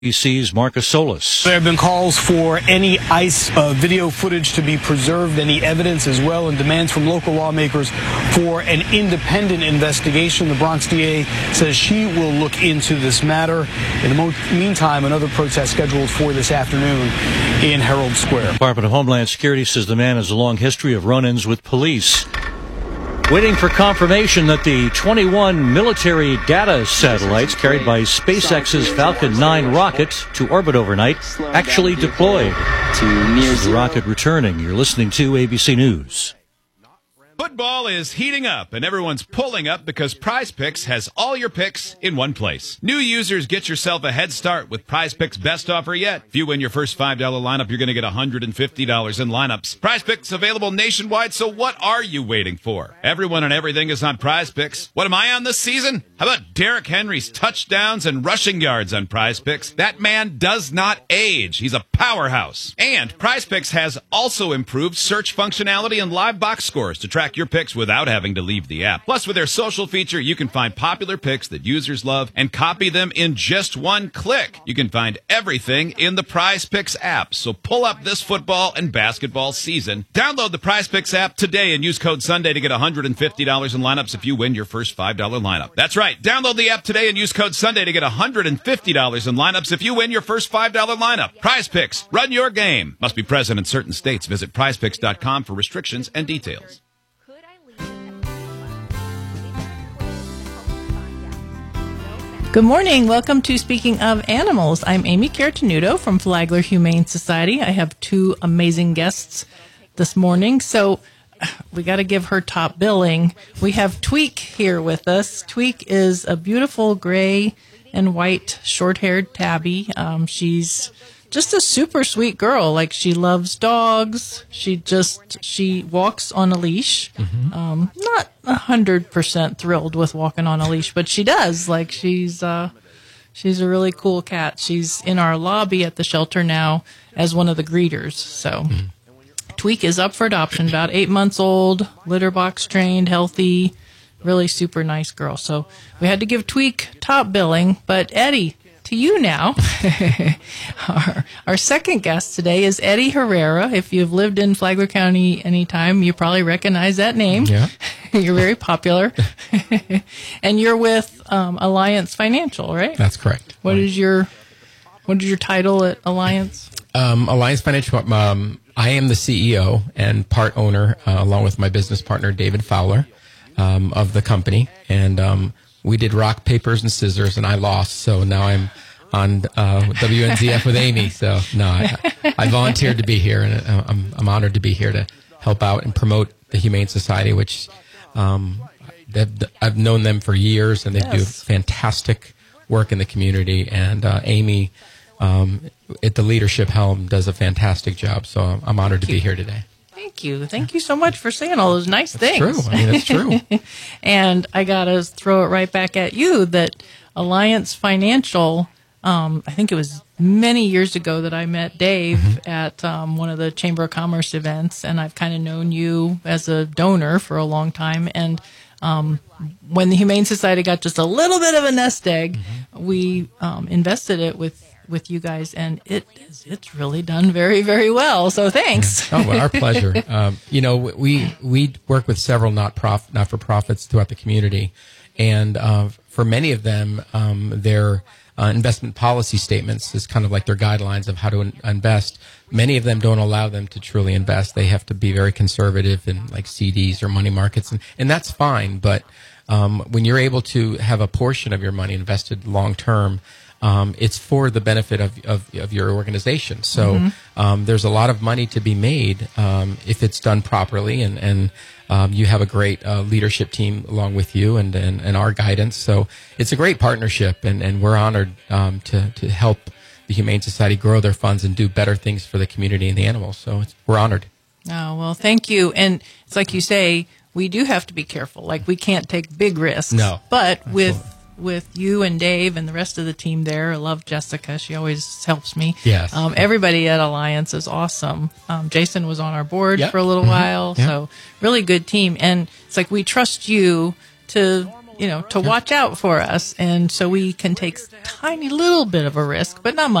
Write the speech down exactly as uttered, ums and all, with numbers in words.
A B C's Marcus Solis. There have been calls for any ICE uh, video footage to be preserved, any evidence as well, and demands from local lawmakers for an independent investigation. The Bronx D A says she will look into this matter. In the mo- meantime, another protest scheduled for this afternoon in Herald Square. Department of Homeland Security says the man has a long history of run-ins with police. Waiting for confirmation that the twenty-one military data satellites carried by SpaceX's Falcon nine rocket to orbit overnight actually deployed. The rocket returning. You're listening to A B C News. Football is heating up, and everyone's pulling up because Prize Picks has all your picks in one place. New users, get yourself a head start with Prize Picks' best offer yet. If you win your first five dollar lineup, you're going to get one hundred fifty dollars in lineups. Prize Picks available nationwide, so what are you waiting for? Everyone and everything is on Prize Picks. What am I on this season? How about Derrick Henry's touchdowns and rushing yards on Prize Picks? That man does not age. He's a powerhouse. And Prize Picks has also improved search functionality and live box scores to track your picks without having to leave the app. Plus, with their social feature, you can find popular picks that users love and copy them in just one click. You can find everything in the Prize Picks app. So pull up this football and basketball season. Download the Prize Picks app today and use code Sunday to get one hundred fifty dollars in lineups if you win your first five dollar lineup. That's right. Download the app today and use code Sunday to get one hundred fifty dollars in lineups if you win your first five dollar lineup. Prize Picks. Run your game. Must be present in certain states. Visit prize picks dot com for restrictions and details. Good morning. Welcome to Speaking of Animals. I'm Amy Cartenuto from Flagler Humane Society. I have two amazing guests this morning, so we got to give her top billing. We have Tweak here with us. Tweak is a beautiful gray and white short-haired tabby. Um, she's just a super sweet girl. Like, she loves dogs. She just, she walks on a leash. Mm-hmm. Um, not a hundred percent thrilled with walking on a leash, but she does. Like, she's, uh, she's a really cool cat. She's in our lobby at the shelter now as one of the greeters. So mm-hmm. Tweak is up for adoption, about eight months old, litter box trained, healthy, really super nice girl. So we had to give Tweak top billing, but Eddie, to you now. our, our second guest today is Eddie Herrera. If you've lived in Flagler County any time, you probably recognize that name. Yeah. You're very popular. And you're with um, Alliance Financial, right? That's correct. What right. is your what is your title at Alliance? Um, Alliance Financial, um, I am the C E O and part owner, uh, along with my business partner, David Fowler, um, of the company. And um we did rock, papers, and scissors, and I lost. So now I'm on uh, W N Z F with Amy. So no, I, I volunteered to be here, and I'm, I'm honored to be here to help out and promote the Humane Society, which um, I've known them for years, and they yes. do fantastic work in the community. And uh, Amy, um, at the leadership helm, does a fantastic job. So I'm honored to be here today. Thank you. Thank you so much for saying all those nice That's things. True. I mean, it's true. And I got to throw it right back at you that Alliance Financial, um, I think it was many years ago that I met Dave mm-hmm. at um, one of the Chamber of Commerce events, and I've kind of known you as a donor for a long time. And um, when the Humane Society got just a little bit of a nest egg, mm-hmm. we um, invested it with with you guys, and it is, it's really done very, very well. So thanks. Yeah. Oh, well, our pleasure. um, you know, we we work with several not prof not for profits throughout the community, and uh, for many of them, um, their uh, investment policy statements is kind of like their guidelines of how to in invest. Many of them don't allow them to truly invest. They have to be very conservative in like C Ds or money markets, and and that's fine. But um, when you're able to have a portion of your money invested long term, Um, it's for the benefit of, of, of your organization. So mm-hmm. um, there's a lot of money to be made um, if it's done properly, and, and um, you have a great uh, leadership team along with you and, and, and our guidance. So it's a great partnership, and, and we're honored um, to, to help the Humane Society grow their funds and do better things for the community and the animals. So it's, we're honored. Oh, well, thank you. And it's like you say, we do have to be careful. Like, we can't take big risks. No. But Absolutely. with with you and Dave and the rest of the team there. I love Jessica. She always helps me. Yes. Um, everybody at Alliance is awesome. Um, Jason was on our board yep. for a little mm-hmm. while. Yep. So really good team. And it's like, we trust you to you know, to watch out for us. And so we can take tiny little bit of a risk, but not much.